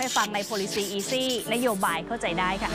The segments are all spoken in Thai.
ไปฟังใน Policy Easy นโยบายเข้าใจได้ค่ะ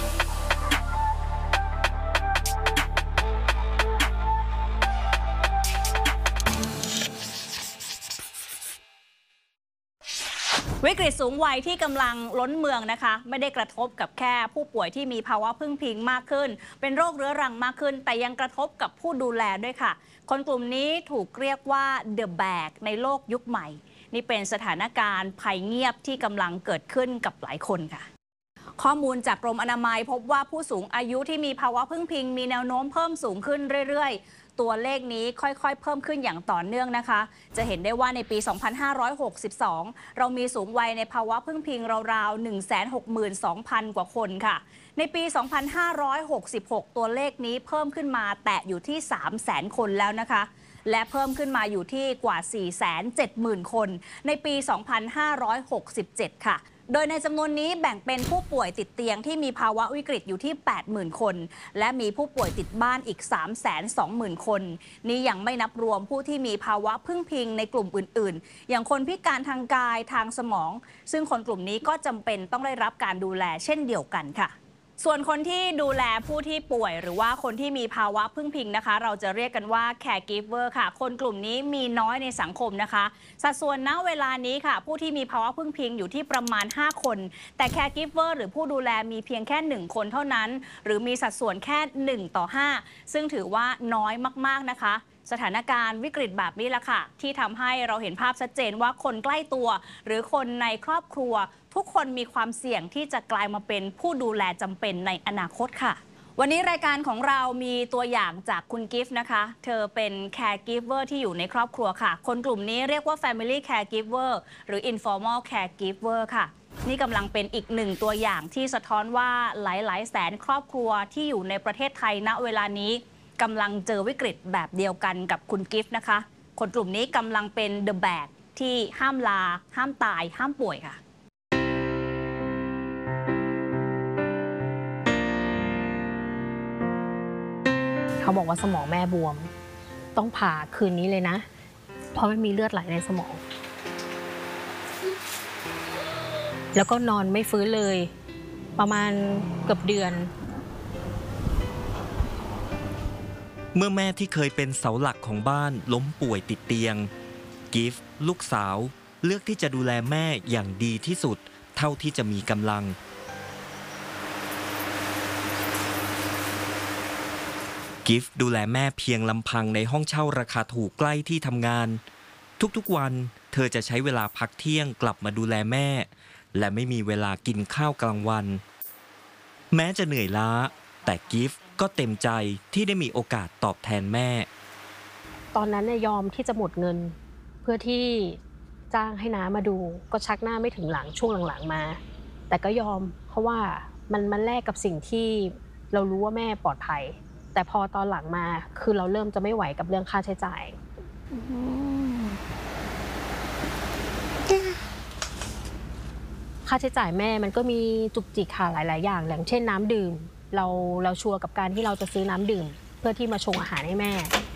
วิกฤตสูงวัยที่กำลังล้นเมืองนะคะไม่ได้กระทบกับแค่ผู้ป่วยที่มีภาวะพึ่งพิงมากขึ้นเป็นโรคเรื้อรังมากขึ้นแต่ยังกระทบกับผู้ดูแลด้วยค่ะคนกลุ่มนี้ถูกเรียกว่า The Bag ในโลกยุคใหม่นี่เป็นสถานการณ์ภัยเงียบที่กำลังเกิดขึ้นกับหลายคนค่ะข้อมูลจากกรมอนามัยพบว่าผู้สูงอายุที่มีภาวะพึ่งพิงมีแนวโน้มเพิ่มสูงขึ้นเรื่อยๆตัวเลขนี้ค่อยๆเพิ่มขึ้นอย่างต่อเนื่องนะคะจะเห็นได้ว่าในปี 2562 เรามีสูงวัยในภาวะพึ่งพิงราวๆ 162,000 กว่าคนค่ะในปี 2566 ตัวเลขนี้เพิ่มขึ้นมาแตะอยู่ที่ 300,000 คนแล้วนะคะและเพิ่มขึ้นมาอยู่ที่กว่า 470,000 คนในปี 2567 ค่ะโดยในจำนวนนี้แบ่งเป็นผู้ป่วยติดเตียงที่มีภาวะวิกฤตอยู่ที่ 80,000 คนและมีผู้ป่วยติดบ้านอีก 320,000 คนนี้ยังไม่นับรวมผู้ที่มีภาวะพึ่งพิงในกลุ่มอื่นๆอย่างคนพิการทางกายทางสมองซึ่งคนกลุ่มนี้ก็จำเป็นต้องได้รับการดูแลเช่นเดียวกันค่ะส่วนคนที่ดูแลผู้ที่ป่วยหรือว่าคนที่มีภาวะพึ่งพิงนะคะเราจะเรียกกันว่า caregiver ค่ะคนกลุ่มนี้มีน้อยในสังคมนะคะสัดส่วนณเวลานี้ค่ะผู้ที่มีภาวะพึ่งพิงอยู่ที่ประมาณ5คนแต่ caregiver หรือผู้ดูแลมีเพียงแค่1คนเท่านั้นหรือมีสัดส่วนแค่1:5ซึ่งถือว่าน้อยมากๆนะคะสถานการณ์วิกฤตแบบนี้แหละค่ะที่ทำให้เราเห็นภาพชัดเจนว่าคนใกล้ตัวหรือคนในครอบครัวทุกคนมีความเสี่ยงที่จะกลายมาเป็นผู้ดูแลจำเป็นในอนาคตค่ะวันนี้รายการของเรามีตัวอย่างจากคุณกิฟต์นะคะเธอเป็น caregiver ที่อยู่ในครอบครัวค่ะคนกลุ่มนี้เรียกว่า family caregiver หรือ informal caregiver ค่ะนี่กำลังเป็นอีกหนึ่งตัวอย่างที่สะท้อนว่าหลายๆแสนครอบครัวที่อยู่ในประเทศไทยณเวลานี้กำลังเจอวิกฤตแบบเดียวกันกับคุณกิฟต์นะคะคนกลุ่มนี้กำลังเป็น The Bag ที่ห้ามลาห้ามตายห้ามป่วยค่ะเขาบอกว่าสมองแม่บวมต้องผ่าคืนนี้เลยนะเพราะมันมีเลือดไหลในสมองแล้วก็นอนไม่ฟื้นเลยประมาณเกือบเดือนเมื่อแม่ที่เคยเป็นเสาหลักของบ้านล้มป่วยติดเตียงกิฟต์ลูกสาวเลือกที่จะดูแลแม่อย่างดีที่สุดเท่าที่จะมีกำลังกิฟต์ดูแลแม่เพียงลำพังในห้องเช่าราคาถูกใกล้ที่ทำงานทุกๆวันเธอจะใช้เวลาพักเที่ยงกลับมาดูแลแม่และไม่มีเวลากินข้าวกลางวันแม้จะเหนื่อยล้าแต่กิฟต์ก็เต็มใจที่ได้มีโอกาสตอบแทนแม่ตอนนั้นยอมที่จะหมดเงินเพื่อที่จ้างให้น้ามาดูก็ชักหน้าไม่ถึงหลังช่วงหลังๆมาแต่ก็ยอมเพราะว่ามันแลกกับสิ่งที่เรารู้ว่าแม่ปลอดภัยแต่พอตอนหลังมาคือเราเริ่มจะไม่ไหวกับเรื่องค่าใช้จ่ายค่าใช้จ่ายแม่มันก็มีจุกจิกค่ะหลายๆอย่างอย่างเช่นน้ำดื่มเราชัวร์กับการที่เราจะซื้อน้ำดื่มเพื่อที่มาชงอาหารให้แม่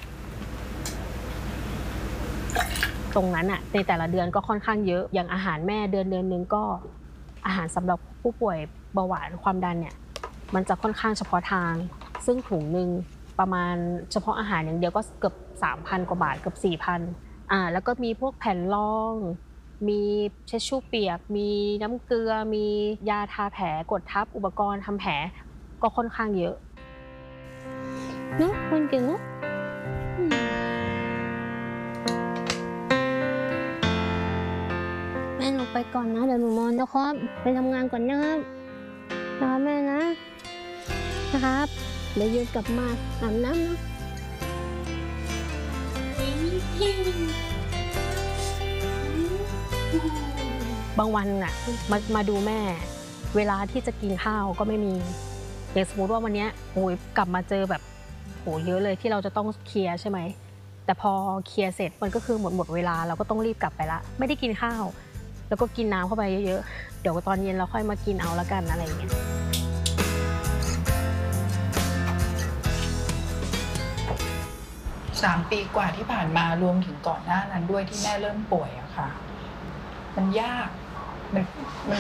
ตรงนั้นในแต่ละเดือนก็ค่อนข้างเยอะอย่างอาหารแม่เดือนนึงก็อาหารสำหรับผู้ป่วยเบาหวานความดันเนี่ยมันจะค่อนข้างเฉพาะทางซึ่งถุงนึงประมาณเฉพาะอาหารอย่างเดียวก็เกือบ 3,000 กว่าบาทเกือบ 4,000แล้วก็มีพวกแผ่นรองมีเช็ดชู่เปียกมีน้ำเกลือมียาทาแผลกดทับอุปกรณ์ทำแผลก็ค่อนข้างเยอะเนอะคนเก่งเนอะแม่หนูไปก่อนนะเดี๋ยวหนูนอนนะครับไปทำงานก่อนนะครับแม่นะครับเดี๋ยวยืนกลับมาอาบน้ำนะบางวันมาดูแม่เวลาที่จะกินข้าวก็ไม่มีอย่างสมมติว่าวันนี้กลับมาเจอแบบเยอะเลยที่เราจะต้องเคลียร์ใช่ไหมแต่พอเคลียร์เสร็จมันก็คือหมดเวลาเราก็ต้องรีบกลับไปละไม่ได้กินข้าวแล้วก็กินน้ำเข้าไปเยอะๆเดี๋ยวตอนเย็นเราค่อยมากินเอาละกันอะไรอย่างเงี้ย 3 ปีกว่าที่ผ่านมารวมถึงก่อนหน้านั้นด้วยที่แม่เริ่มป่วยอะค่ะมันยากมัน